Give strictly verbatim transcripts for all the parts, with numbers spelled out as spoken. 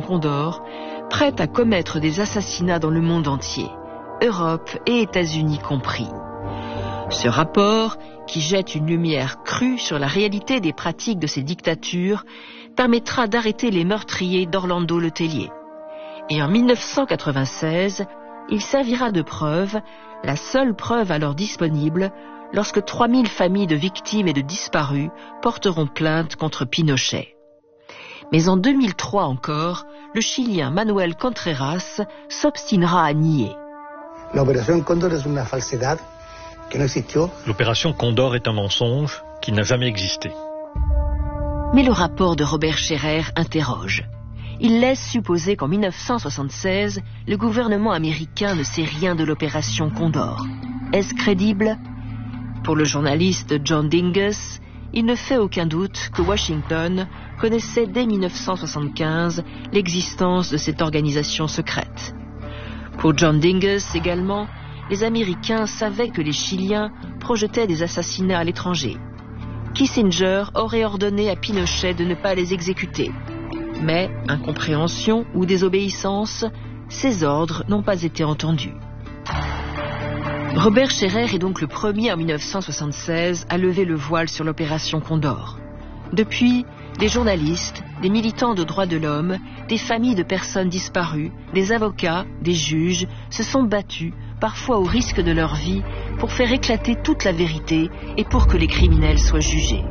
Condor, prête à commettre des assassinats dans le monde entier, Europe et États-Unis compris. Ce rapport, qui jette une lumière crue sur la réalité des pratiques de ces dictatures, permettra d'arrêter les meurtriers d'Orlando Letelier. Et en mille neuf cent quatre-vingt-seize, il servira de preuve, la seule preuve alors disponible, lorsque trois mille familles de victimes et de disparus porteront plainte contre Pinochet. Mais en deux mille trois encore, le Chilien Manuel Contreras s'obstinera à nier. L'opération Condor est une falsidad qui n'existait. L'opération Condor est un mensonge qui n'a jamais existé. Mais le rapport de Robert Scherer interroge. Il laisse supposer qu'en mille neuf cent soixante-seize, le gouvernement américain ne sait rien de l'opération Condor. Est-ce crédible ? Pour le journaliste John Dinges, il ne fait aucun doute que Washington connaissait dès mille neuf cent soixante-quinze l'existence de cette organisation secrète. Pour John Dinges également, les Américains savaient que les Chiliens projetaient des assassinats à l'étranger. Kissinger aurait ordonné à Pinochet de ne pas les exécuter. Mais, incompréhension ou désobéissance, ces ordres n'ont pas été entendus. Robert Scherer est donc le premier en mille neuf cent soixante-seize à lever le voile sur l'opération Condor. Depuis, des journalistes, des militants de droits de l'homme, des familles de personnes disparues, des avocats, des juges se sont battus, parfois au risque de leur vie, pour faire éclater toute la vérité et pour que les criminels soient jugés.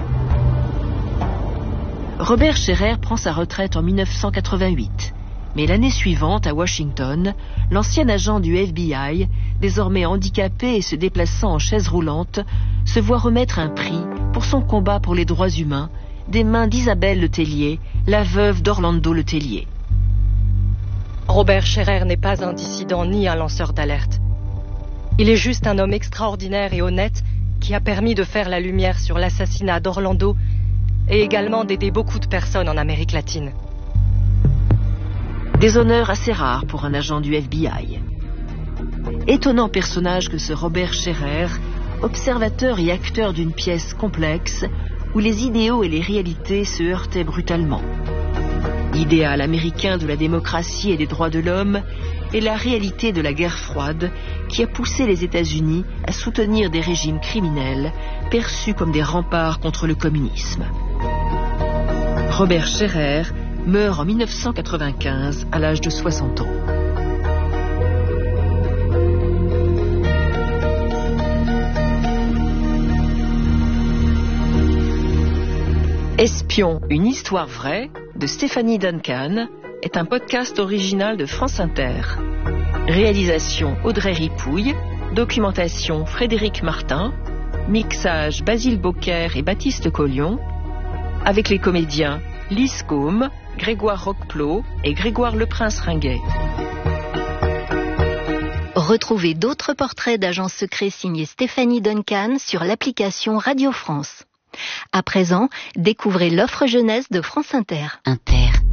Robert Scherer prend sa retraite en mille neuf cent quatre-vingt-huit. Mais l'année suivante, à Washington, l'ancien agent du F B I, désormais handicapé et se déplaçant en chaise roulante, se voit remettre un prix pour son combat pour les droits humains des mains d'Isabelle Letelier, la veuve d'Orlando Letelier. Robert Scherer n'est pas un dissident ni un lanceur d'alerte. Il est juste un homme extraordinaire et honnête qui a permis de faire la lumière sur l'assassinat d'Orlando et également d'aider beaucoup de personnes en Amérique latine. Des honneurs assez rares pour un agent du F B I. Étonnant personnage que ce Robert Scherer, observateur et acteur d'une pièce complexe où les idéaux et les réalités se heurtaient brutalement. L'idéal américain de la démocratie et des droits de l'homme et la réalité de la guerre froide qui a poussé les États-Unis à soutenir des régimes criminels perçus comme des remparts contre le communisme. Robert Scherer meurt en mille neuf cent quatre-vingt-quinze à l'âge de soixante ans. Espion, une histoire vraie de Stéphanie Duncan est un podcast original de France Inter. Réalisation Audrey Ripouille, documentation Frédéric Martin, mixage Basile Beaucaire et Baptiste Collion, avec les comédiens Lise Côme, Grégoire Roqueplot et Grégoire Leprince-Ringuet. Retrouvez d'autres portraits d'agents secrets signés Stéphanie Duncan sur l'application Radio France. À présent, découvrez l'offre jeunesse de France Inter. Inter.